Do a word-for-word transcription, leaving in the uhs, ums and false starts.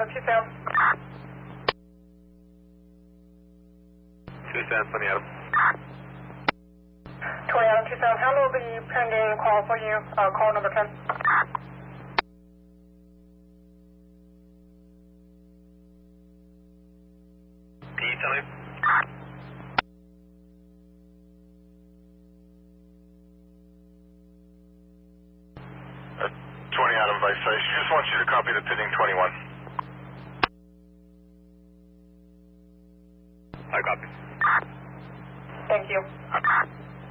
two Sam. two Sam, twenty Adam. twenty Adam, two Sam. Handle the pending call for you, uh, call number ten. Can you tell me? Uh, twenty Adam, Vice. I just want you to copy the pending twenty-one. I copy. Thank you.